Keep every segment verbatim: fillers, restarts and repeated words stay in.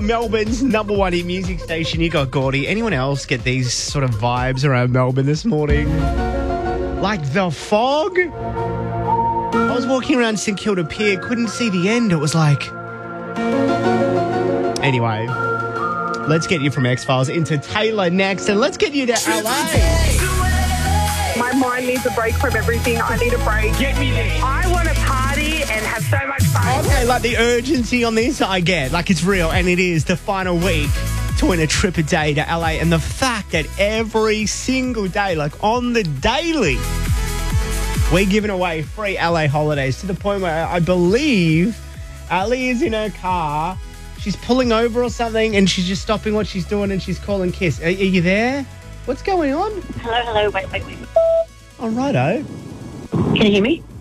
Melbourne's number one hit music station. You got Gordy. Anyone else get these sort of vibes around Melbourne this morning? Like the fog? I was walking around St Kilda Pier, couldn't see the end. It was like... Anyway, let's get you from X-Files into Taylor next, and let's get you to L A. My mind needs a break from everything. I need a break. Get me there. I want to party and have so much fun. Okay, like the urgency on this, I get. Like it's real, and it is the final week to win a trip a day to L A. And the fact that every single day, like on the daily, we're giving away free L A holidays to the point where I believe Ali is in her car. She's pulling over or something, and she's just stopping what she's doing, and she's calling Kiss. Are, are you there? What's going on? Hello, hello, wait, wait, wait. Oh, righto. Can you hear me?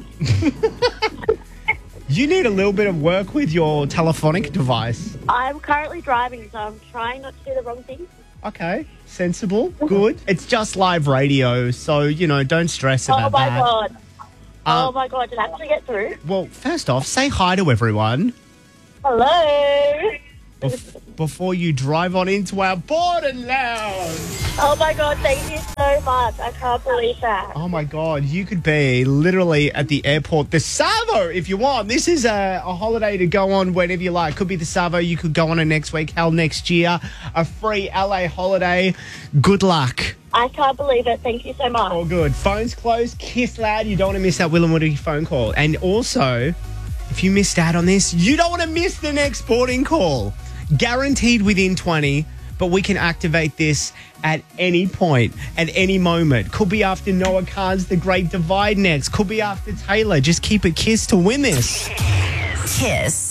You need a little bit of work with your telephonic device. I'm currently driving, so I'm trying not to do the wrong thing. Okay, sensible, good. It's just live radio, so, you know, don't stress about Oh, my that. God. Um, oh, my God, did I actually get through? Well, first off, say hi to everyone Hello. bef- before you drive on into our Borden Lounge. Oh, my God, thank you so much. I can't believe that. Oh, my God, you could be literally at the airport, the Savo, if you want. This is a, a holiday to go on whenever you like. Could be the Savo, you could go on it next week, hell, next year. A free L A holiday. Good luck. I can't believe it. Thank you so much. All good. Phone's closed. Kiss loud. You don't want to miss that Will and Woody phone call. And also, if you missed out on this, you don't want to miss the next boarding call. Guaranteed within twenty, but we can activate this at any point, at any moment. Could be after Noah Khan's The Great Divide next. Could be after Taylor. Just keep a kiss to win this. Kiss.